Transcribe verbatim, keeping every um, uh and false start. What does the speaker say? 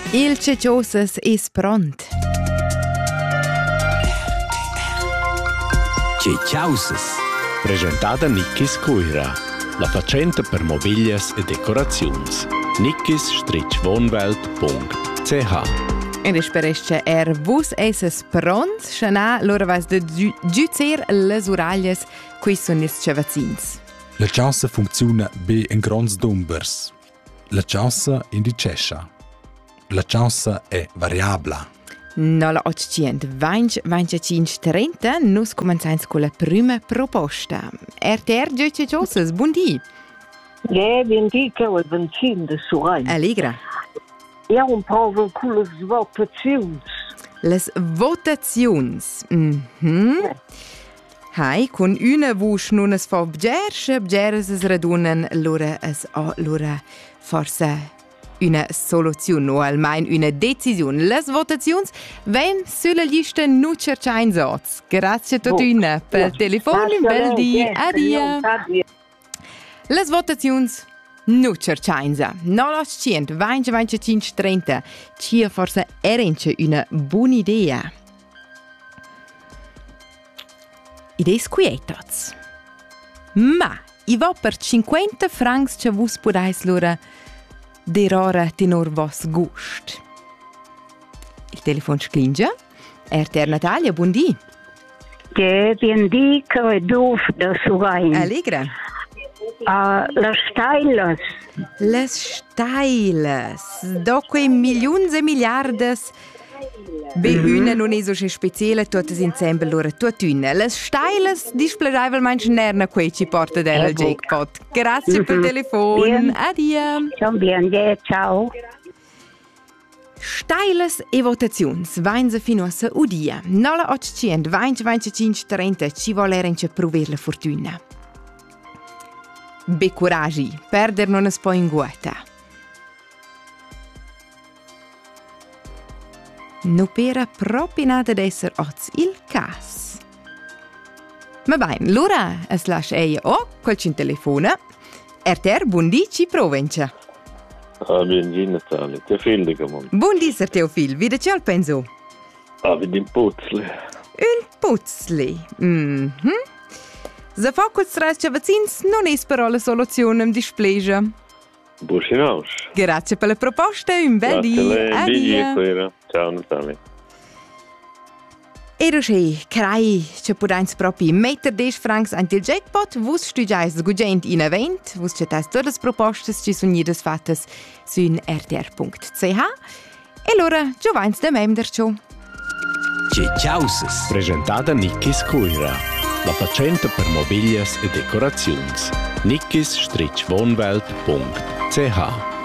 Il Ceciosas es pront. Ceciosas. Presentada Nickis Cuira, la facenta per mobilias e decorazions. nickis wohnwelt punkt c h. Und ich spereste er vus esses pront, schana lora vas de giuzer les uralles, qui son is cevazins. La chassa funziona be in grands numbers. La chassa in di cescia. La chassa è variabla. No la ottocient vingt venticinque trenta nus comenzains con la prima proposta. Er ter giuce giosses, buondì. Ja, buondì che ho ventino de suoi. Allegra. Ja, un po' con le votazioni. Les votazions. Mhm. Hai, con una vusch nun es fa bgersche, bgeres es radunen, lura es a lura forse una soluzione o almeno una decisione. Les votazions vem sulla lista nu cercain sots. Grazie a tutti per il telefono, un bel di adia. Les votazions nu cercain sa. Noloscient, vingt venticinque trenta. Cia forse erince una buona idea. Idees quietats. Ma, i va per cinquanta francs che vus podais lura derora tenor vos gust. Il telefon sclingia. Er ter Natalia, buondì. Ja, buondì che è doof da sugain. Allegra. Uh, le steiles. Les steiles. Doque milions e miliardes. Be una non è so speciale, tutte insieme loro tutte una. Les steiles displegaivel manchen nerna quei ci porta del jackpot. Grazie per il telefono. Adia. Ciao bien, ja, ciao. Steiles e votazions vain fino a sa udia. Nola ottocient vingt venticinque trenta ci volerince prover la fortuna. Be coragi, perder non es po in guata. No pera proprio nada d'esser oz il cas. Ma bain, l'ora es lascia eia o qualcin telefona. Erter, buondì, ci provencia. Ah, buondì, Natalia. Te fil di camon. Buondì, ser Teofil. Vide c'è al penso? Ah, vedi un puzzle. Un puzzle. Mhm. Se fa quel stress che vacins non è però la soluzione im displegia. Buschinaus. Grazie per la proposta, un bel dia. Adia. Ciao Natalia. E roche, carai, che podains proprio meter dec francs ant il jackpot, vus studiais gugent in event, vus cetais todas las propostas ci son jedes fattes sun r t r punkt c h. E allora, giovans de mem dercio. Ceciosas. Presentada Nickis Cuira, la facenta per mobilias e decorazions. nickis wohnwelt punkt c h.